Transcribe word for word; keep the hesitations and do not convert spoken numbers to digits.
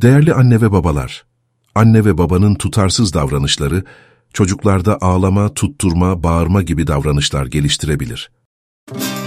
Değerli anne ve babalar, anne ve babanın tutarsız davranışları, çocuklarda ağlama, tutturma, bağırma gibi davranışlar geliştirebilir.